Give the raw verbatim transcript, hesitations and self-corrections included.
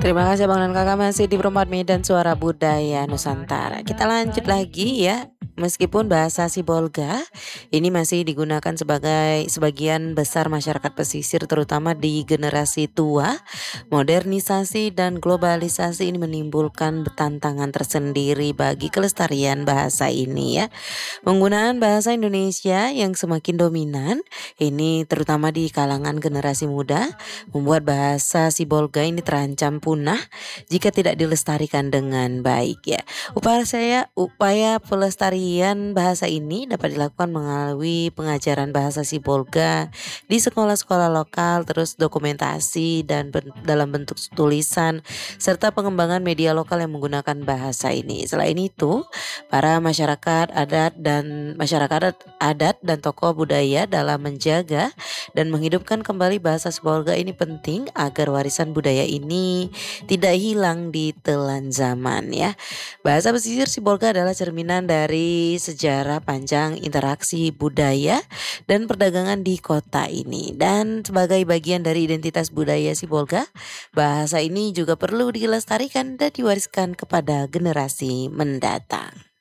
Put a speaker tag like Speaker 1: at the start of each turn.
Speaker 1: Terima kasih Bang dan Kakak masih di Perempat Medan Suara Budaya Nusantara. Kita lanjut lagi ya. Meskipun bahasa Sibolga ini masih digunakan sebagai sebagian besar masyarakat pesisir terutama di generasi tua, modernisasi dan globalisasi ini menimbulkan tantangan tersendiri bagi kelestarian bahasa ini ya. Penggunaan bahasa Indonesia yang semakin dominan ini terutama di kalangan generasi muda membuat bahasa Sibolga ini terancam punah jika tidak dilestarikan dengan baik ya. Upaya saya upaya pelestarian bahasa ini dapat dilakukan melalui pengajaran bahasa Sibolga di sekolah-sekolah lokal, terus dokumentasi dan ben- dalam bentuk tulisan serta pengembangan media lokal yang menggunakan bahasa ini. Selain itu, para masyarakat adat dan masyarakat adat dan tokoh budaya dalam menjaga dan menghidupkan kembali bahasa Sibolga ini penting agar warisan budaya ini tidak hilang di telan zaman ya. Bahasa pesisir Sibolga adalah cerminan dari sejarah panjang interaksi budaya dan perdagangan di kota ini. Dan sebagai bagian dari identitas budaya Sibolga, bahasa ini juga perlu dilestarikan dan diwariskan kepada generasi mendatang.